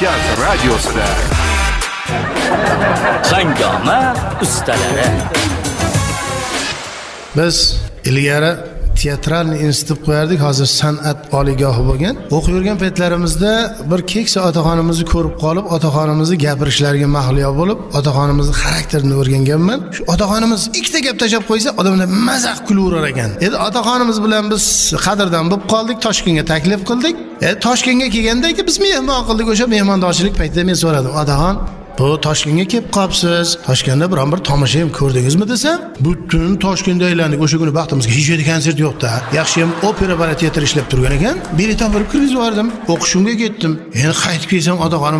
Markaz radiosida Hangoma ustalari. Biz ilgari teatralniy institut qo'yardik, hozir san'at oliygohi bo'lgan. O'qiyotgan paytlarimizda bir keksa otaxonimizni ko'rib qolib, otaxonimizni gapirishlariga mahliyo bo'lib, otaxonimizni xarakterini o'rganganman. Shu otaxonimiz ikkita gap tashab qo'ysa, odamlar mazax kulaverar ekan. Endi otaxonimiz bilan biz qadrdon bo'lib qoldik, Toshkentga taklif qildik. Toshkentga kelganda biz mehmon qildik. O'sha mehmondorchilik paytida men so'radim, "Otaxon, bu Toshkentga kelib qolibsiz. Toshkentda biron bir tomosha ham ko'rdingizmi?" desam, "Butun Toshkentda aylandik. O'sha kuni baxtimizga hech yerda konsert yo'qda. Yaxshi ham opera bala teatr ishlab turgan ekan. Bilet olib kirgizib yubordim. O'qishimga ketdim. Endi qaytib kelsam, otaxonim